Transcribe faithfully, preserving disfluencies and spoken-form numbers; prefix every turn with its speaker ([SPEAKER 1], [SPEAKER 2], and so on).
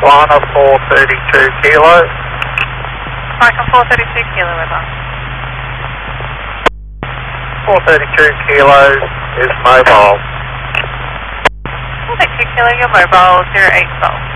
[SPEAKER 1] Liner four thirty-two kilo.
[SPEAKER 2] Micah four thirty-two kilo, Weber.
[SPEAKER 1] four thirty-two kilos is mobile.
[SPEAKER 2] four thirty-two kilo, you're mobile, zero eight Golf.